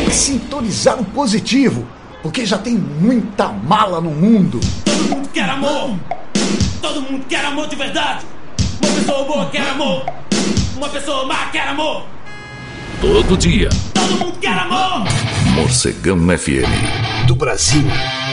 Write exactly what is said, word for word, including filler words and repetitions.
que sintonizar o positivo, porque já tem muita mala no mundo. Todo mundo quer amor. Todo mundo quer amor de verdade. Uma pessoa boa quer amor. Uma pessoa má quer amor. Todo dia. Todo mundo quer amor. Morcegão F M. Do Brasil